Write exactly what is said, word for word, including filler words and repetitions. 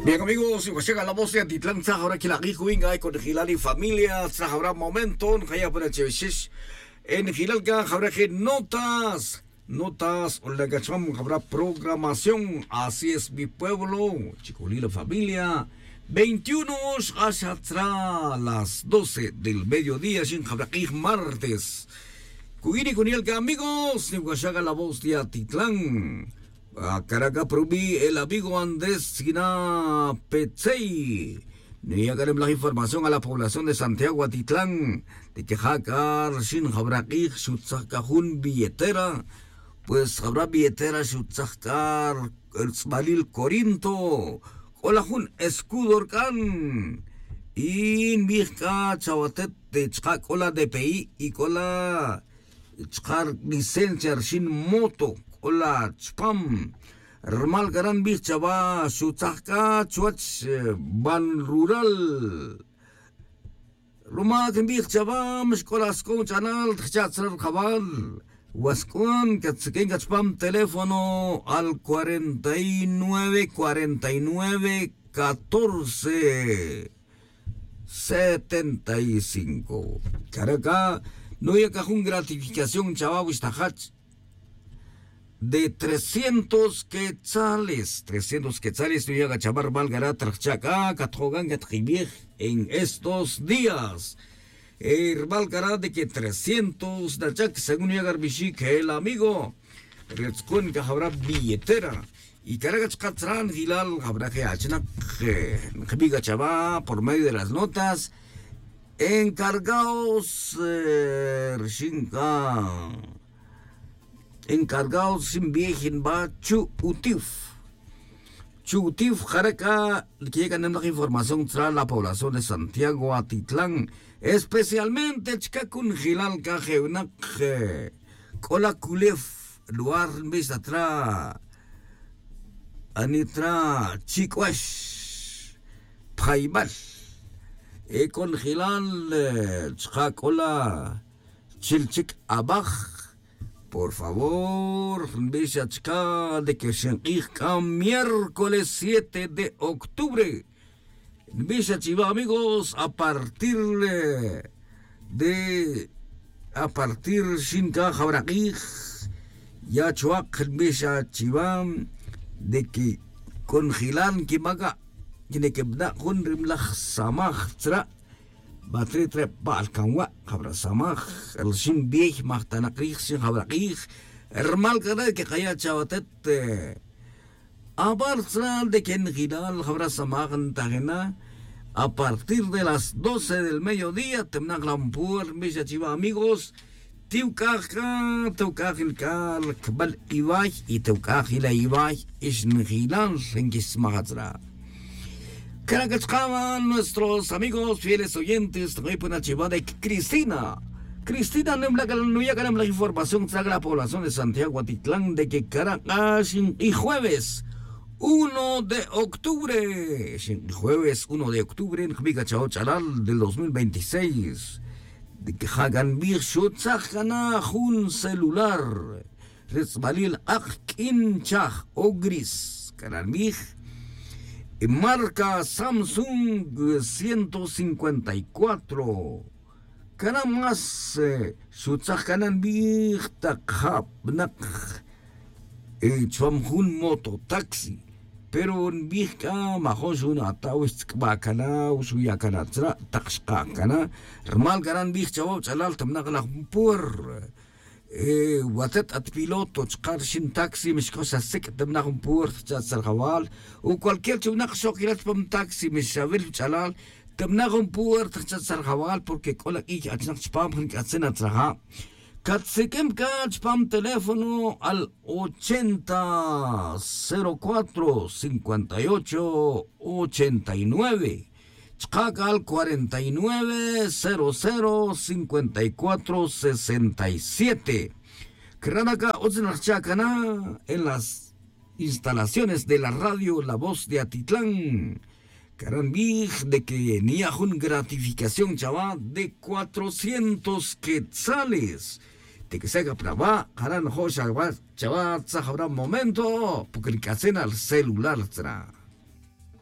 Bien amigos, y llega la voz de Atitlán, ahora que la Rijuinga con Gilal y familia, habrá momento, Jaya por el Chevishish, en Gilalga habrá que notas, notas, o la gacham habrá programación, así es mi pueblo, Chicolí la familia, veintiuno hasta las doce del mediodía, sin habrá que martes. Cuiri con el amigos, y llega la voz de Atitlán. A Caracas prohibí el amigo Andrés Sina Petzey. Ni hagan la información a la población de Santiago Atitlán de que Hakar Shin Habrakik Shutzakahun billetera. Pues habrá billetera Shutzakar Malil Corinto. Colajun Escudorcan. In Vizca Chawatet de Chkakola de P I y cola Chkar licencia Shin Moto. Hola, spam. Remal garan bih chaba sutaka chuach ban rural. Rumah kan bih chaba mishkolas ko channel tchatsar khabal. Waskun katsekin spam teléfono al cuarenta y nueve cuarenta y nueve catorce setenta y cinco. Caracas no hay cajun gratificación chaba wistajach. De trescientos quetzales, trescientos quetzales, tu llega a chamar Valgará, Trachaca, Cathogan, Gatribir, en estos días. El Valgará de que trescientos, Dachak, según llega Arbishi, que el amigo, Retzkun, que habrá billetera, y Caragach Catran, Gilal, habrá que Achnak, Jabiga Chabá, por medio de las notas, encargados, eh, Shinka. Encargados sin viejin va Chu Utif. Chu Utif, Jaraca, que llegan en la información tras la población de Santiago Atitlán, especialmente Chicacun Gilal Cajeunac, Cola Culef, lugar vista tra, Anitra Chicuash, Paibal, e con Gilal, Chicacola, Chilchic Abaj. Por favor, Bishachka de que se miércoles siete de octubre. Bishachiva, amigos, a partir de a partir Shinka Jabrakij, ya chuak Bishachiva de que con Gilan Kimaga, tiene que dar con Rimlach Samach Tra. Batri tre balkanwa kabra samah el shin biech mahtanakrik shin habrakik hermal kada que kaya chawatet abarza de que en Gilal kabra samah antagena a partir de las doce del mediodía temnak lampur misha chiva amigos tiukaja tiukajilkal kbal ibay y tiukajila ibay ishin Gilal senkismagatra. Caracas, nuestros amigos fieles oyentes, también por la chiva de Cristina. Cristina no llega la información tras la población de Santiago Atitlán de que Caracas y jueves uno de octubre, jueves uno de octubre en Jbigachao Chalal del dos mil veintiséis, de que Hagan Bir Shutzachana un celular, Resbalil Akin Chach o Gris, Caranbij. Marca Samsung ciento cincuenta y cuatro. Kana más Shutzach kanan bih takhab nak chwamhun moto taxi. Pero en bih ka mahos una atawis bakana usuya kana tra takshka kana. Rmal kanan bih chawab chalal tamnak lampur. Eh, watet at piloto chkar shin taxi mish cosa sek temnahum pur chatsal khawal o cualquier chunaq shokirat pam taxi mish shavel chalal temnahum pur chatsal khawal porque cola ik achnak spam hin katsena traha katsekem kach pam teléfono al ochenta cero cuatro cincuenta y ocho ochenta y nueve Chakal cuarenta y nueve cero cero cincuenta y cuatro sesenta y siete. Kranaka Otzenachakana en las instalaciones de la radio La Voz de Atitlán. Karanbij de que niahun gratificación chava de cuatrocientos quetzales. De que se haga prava, Karan Hosha chava, habrá momento, porque el al celular será.